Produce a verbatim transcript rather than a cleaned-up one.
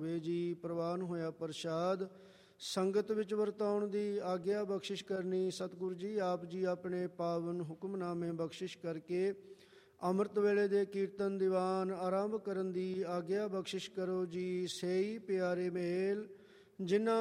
ਵੇ ਜੀ ਪ੍ਰਵਾਨ ਹੋਇਆ ਪ੍ਰਸ਼ਾਦ ਸੰਗਤ ਵਿੱਚ ਵਰਤਾਉਣ ਦੀ ਆਗਿਆ ਬਖਸ਼ਿਸ਼ ਕਰਨੀ। ਸਤਿਗੁਰੂ ਜੀ ਆਪ ਜੀ ਆਪਣੇ ਪਾਵਨ ਹੁਕਮਨਾਮੇ ਬਖਸ਼ਿਸ਼ ਕਰਕੇ ਅੰਮ੍ਰਿਤ ਵੇਲੇ ਦੇ ਕੀਰਤਨ ਦੀਵਾਨ ਆਰੰਭ ਕਰਨ ਦੀ ਆਗਿਆ ਬਖਸ਼ਿਸ਼ ਕਰੋ ਜੀ। ਸੇਈ ਪਿਆਰੇ ਮੇਲ ਜਿਨ੍ਹਾਂ